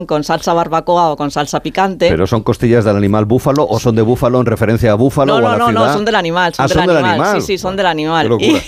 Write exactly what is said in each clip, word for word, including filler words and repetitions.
con salsa barbacoa o con salsa picante. ¿Pero son costillas del animal búfalo o son de búfalo en referencia a búfalo no, o a la no, ciudad? No, no, son del animal. Son, ah, del, son animal. del animal. Sí, sí, son del animal. Qué locura.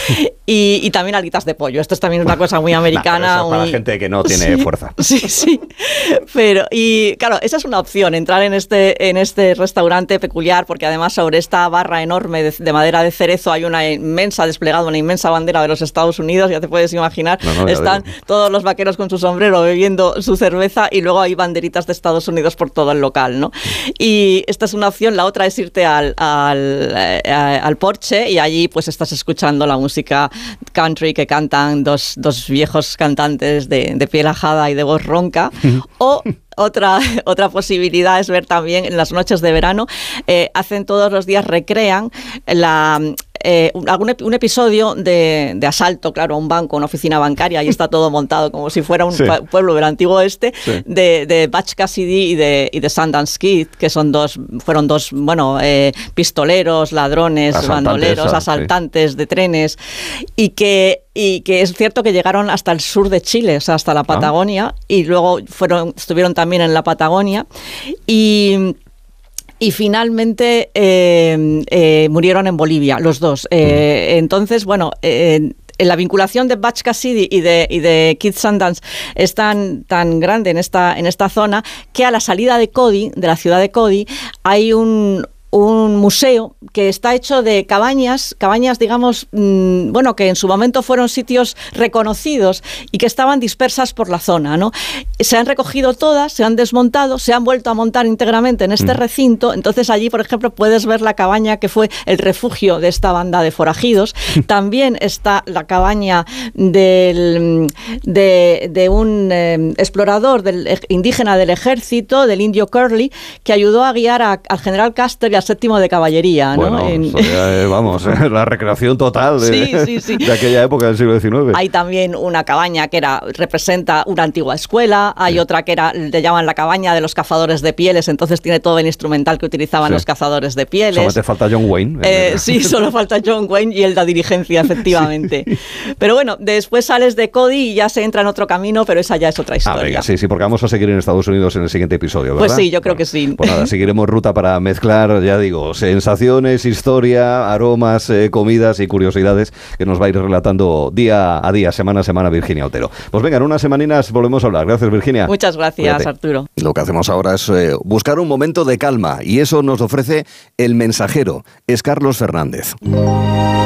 Y, y, y también alitas de pollo. Esto es también una cosa muy americana. Nah, eso es para muy... gente que no tiene sí, fuerza. Sí, sí. Pero, y claro, esa es una opción, entrar en este, en este restaurante peculiar, porque además sobre esta barra enorme de, de madera de cerezo hay una inmensa, desplegada una inmensa bandera de los Estados Unidos, ya te puedes imaginar. No, no, están digo. Todos los vaqueros con su sombrero bebiendo su cerveza y luego hay banderitas de Estados Unidos por todo el local, ¿no? Y esta es una opción. La otra es irte al, al, al porche y allí pues estás escuchando la música country que cantan dos, dos viejos cantantes de, de piel ajada y de voz ronca. O Otra, otra posibilidad es ver también en las noches de verano, eh, hacen todos los días, recrean la... Eh, un, algún, un episodio de, de asalto, claro, a un banco, una oficina bancaria, y está todo montado como si fuera un sí. pueblo del antiguo oeste, sí. de, de Butch Cassidy y de, y de Sundance Kid, que son dos, fueron dos, bueno, eh, pistoleros, ladrones, asaltantes, bandoleros, asaltantes sí. de trenes, y que, y que es cierto que llegaron hasta el sur de Chile, o sea, hasta la Patagonia, ah. y luego fueron, estuvieron también en la Patagonia, y... Y finalmente eh, eh, murieron en Bolivia, los dos. Eh, entonces, bueno, eh, la vinculación de Butch Cassidy y de, y de Keith Sundance es tan, tan grande en esta, en esta zona que a la salida de Cody, de la ciudad de Cody, hay un... un museo que está hecho de cabañas, cabañas digamos, mmm, bueno, que en su momento fueron sitios reconocidos y que estaban dispersas por la zona, ¿no? Se han recogido todas, se han desmontado, se han vuelto a montar íntegramente en este mm. recinto. Entonces allí, por ejemplo, puedes ver la cabaña que fue el refugio de esta banda de forajidos. También está la cabaña del, de, de un eh, explorador del, indígena del ejército, del indio Curly, que ayudó a guiar a, al general Custer y al séptimo de caballería, ¿no? Bueno, en... eso ya es, vamos, la recreación total de, sí, sí, sí. de aquella época del siglo diecinueve. Hay también una cabaña que era representa una antigua escuela, hay sí. otra que era, le llaman la cabaña de los cazadores de pieles, entonces tiene todo el instrumental que utilizaban sí. los cazadores de pieles. Solamente falta John Wayne. Eh, sí, solo falta John Wayne y el de dirigencia, efectivamente. Sí. Pero bueno, después sales de Cody y ya se entra en otro camino, pero esa ya es otra historia. Ah, venga, sí, sí, porque vamos a seguir en Estados Unidos en el siguiente episodio, ¿verdad? Pues sí, yo creo bueno, que sí. Pues nada, seguiremos ruta para mezclar, ya digo, sensaciones, historia, aromas, eh, comidas y curiosidades que nos va a ir relatando día a día, semana a semana, Virginia Otero. Pues venga, en unas semaninas volvemos a hablar. Gracias, Virginia. Muchas gracias, Cuídate. Arturo. Lo que hacemos ahora es eh, buscar un momento de calma y eso nos ofrece El Mensajero. Es Carlos Fernández.